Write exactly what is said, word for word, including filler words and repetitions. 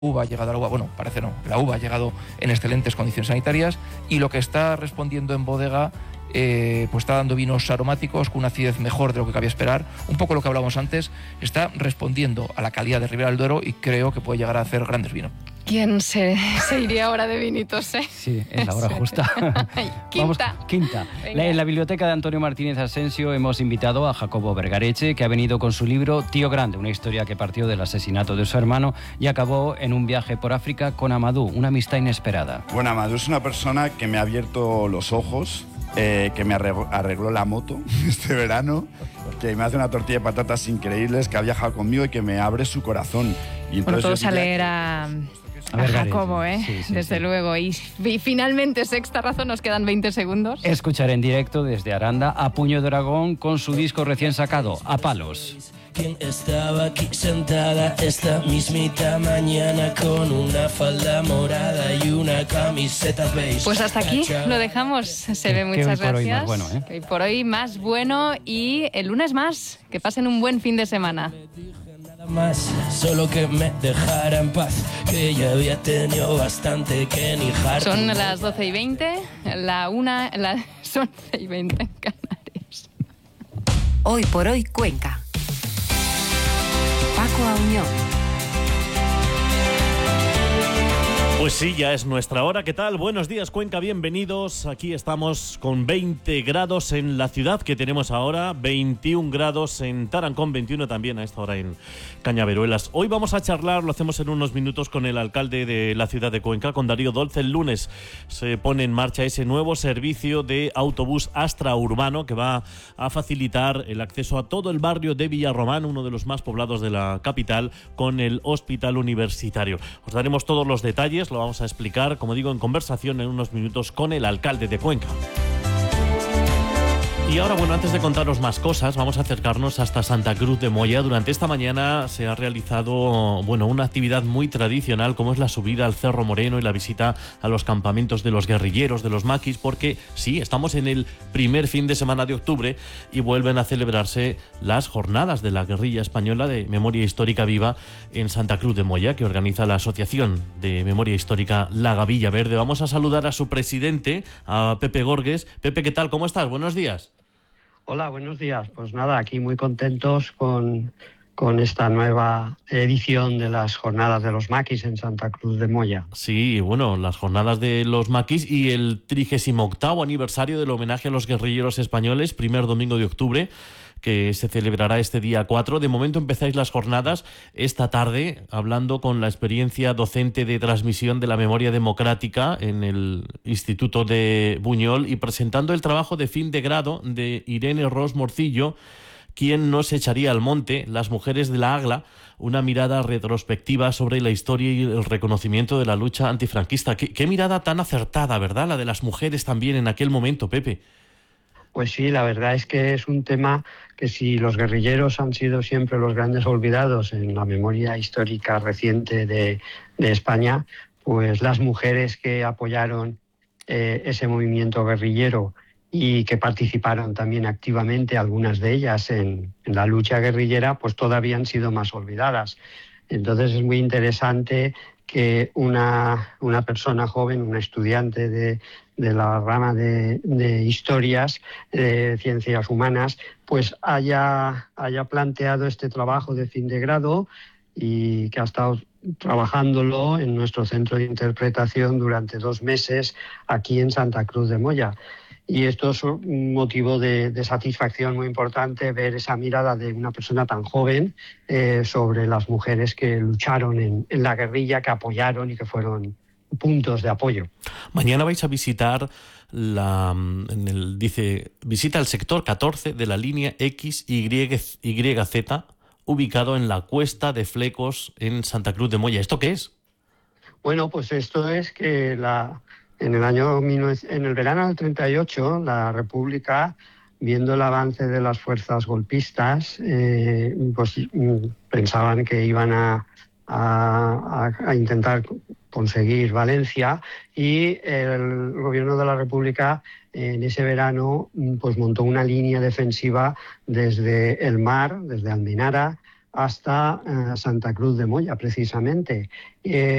uva ha llegado a la uva, bueno, parece no, la uva ha llegado en excelentes condiciones sanitarias y lo que está respondiendo en bodega eh, pues está dando vinos aromáticos con una acidez mejor de lo que cabía esperar, un poco lo que hablábamos antes, está respondiendo a la calidad de Ribera del Duero y creo que puede llegar a hacer grandes vinos. ¿Quién se, se iría ahora de vinitos, eh? Sí, es la hora justa. Quinta. Vamos, quinta. La, en la biblioteca de Antonio Martínez Asensio hemos invitado a Jacobo Vergareche, que ha venido con su libro Tío Grande, una historia que partió del asesinato de su hermano y acabó en un viaje por África con Amadou, una amistad inesperada. Bueno, Amadou es una persona que me ha abierto los ojos, eh, que me arregló, arregló la moto este verano, que me hace una tortilla de patatas increíbles, que ha viajado conmigo y que me abre su corazón. Y bueno, todos a leer a... A, a Jacobo, ¿eh? Sí, sí, desde sí. luego. Y, y finalmente, sexta razón, nos quedan veinte segundos. Escuchar en directo desde Aranda a Puño de Dragón con su disco recién sacado, A Palos. ¿Quién estaba aquí sentada esta mismita mañana con una falda morada y una camiseta beige? Pues hasta aquí lo dejamos. Se ve, muchas que hoy gracias. Por hoy más bueno, ¿eh? Que hoy por hoy más bueno y el lunes más. Que pasen un buen fin de semana. Más, solo que me dejara en paz, que ya había tenido bastante que ni jar. Son las doce y veinte, la una, las once y veinte en Canarias. Hoy por hoy Cuenca. Paco Auñón. Pues sí, ya es nuestra hora. ¿Qué tal? Buenos días, Cuenca, bienvenidos. Aquí estamos con veinte grados en la ciudad que tenemos ahora, veintiún grados en Tarancón, veintiuno también a esta hora en Cañaveruelas. Hoy vamos a charlar, lo hacemos en unos minutos, con el alcalde de la ciudad de Cuenca, con Darío Dolce. El lunes se pone en marcha ese nuevo servicio de autobús Astra Urbano que va a facilitar el acceso a todo el barrio de Villarromán, uno de los más poblados de la capital, con el hospital universitario. Os daremos todos los detalles. Lo vamos a explicar, como digo, en conversación en unos minutos con el alcalde de Cuenca. Y ahora, bueno, antes de contaros más cosas, vamos a acercarnos hasta Santa Cruz de Moya. Durante esta mañana se ha realizado, bueno, una actividad muy tradicional, como es la subida al Cerro Moreno y la visita a los campamentos de los guerrilleros, de los maquis, porque sí, estamos en el primer fin de semana de octubre y vuelven a celebrarse las jornadas de la guerrilla española de Memoria Histórica Viva en Santa Cruz de Moya, que organiza la Asociación de Memoria Histórica La Gavilla Verde. Vamos a saludar a su presidente, a Pepe Gorges. Pepe, ¿qué tal? ¿Cómo estás? Buenos días. Hola, buenos días. Pues nada, aquí muy contentos con, con esta nueva edición de las Jornadas de los Maquis en Santa Cruz de Moya. Sí, bueno, las Jornadas de los Maquis y el trigésimo octavo aniversario del homenaje a los guerrilleros españoles, primer domingo de octubre, que se celebrará este día cuatro. De momento empezáis las jornadas esta tarde hablando con la experiencia docente de transmisión de la memoria democrática en el Instituto de Buñol y presentando el trabajo de fin de grado de Irene Ros Morcillo, quien nos echaría al monte, las mujeres de la Agla, una mirada retrospectiva sobre la historia y el reconocimiento de la lucha antifranquista. Qué, qué mirada tan acertada, ¿verdad? La de las mujeres también en aquel momento, Pepe. Pues sí, la verdad es que es un tema que si los guerrilleros han sido siempre los grandes olvidados en la memoria histórica reciente de, de España, pues las mujeres que apoyaron eh, ese movimiento guerrillero y que participaron también activamente, algunas de ellas, en, en la lucha guerrillera, pues todavía han sido más olvidadas. Entonces es muy interesante que una, una persona joven, una estudiante de, de la rama de, de historias, de ciencias humanas, pues haya, haya planteado este trabajo de fin de grado y que ha estado trabajándolo en nuestro centro de interpretación durante dos meses aquí en Santa Cruz de Moya. Y esto es un motivo de, de satisfacción muy importante, ver esa mirada de una persona tan joven eh, sobre las mujeres que lucharon en, en la guerrilla, que apoyaron y que fueron puntos de apoyo. Mañana vais a visitar la, en el, dice, visita el sector catorce de la línea X Y Z, ubicado en la Cuesta de Flecos en Santa Cruz de Moya. ¿Esto qué es? Bueno, pues esto es que la... En el año en el verano del treinta y ocho, la República, viendo el avance de las fuerzas golpistas, eh, pues pensaban que iban a, a, a intentar conseguir Valencia, y el gobierno de la República en ese verano pues montó una línea defensiva desde el mar, desde Almenara, hasta eh, Santa Cruz de Moya, precisamente. Eh,